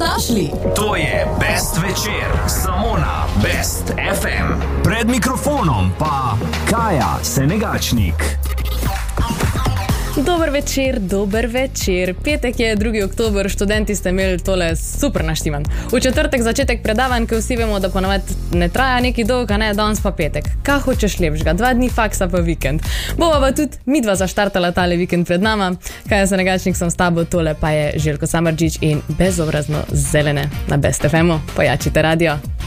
Dobrodošli. To je Best večer, samo na Best FM. Pred mikrofonom pa Kaja Senegačnik. Dober večer. Petek je 2. oktober, študenti ste imeli tole super naštiman. V četrtek začetek predavanj, ko vsi vemo, da ponavadi ne traja neki dolg, a ne, danes pa petek. Kaj hočeš lepšega? 2 dni faksa pa vikend. Bova pa tudi midva zaštartala tale vikend pred nama. Kaja Senegačnik sem s tabo, tole pa je Željko Samardžić in Bezobrazno zelene na Best FM-u. Pojačite radio.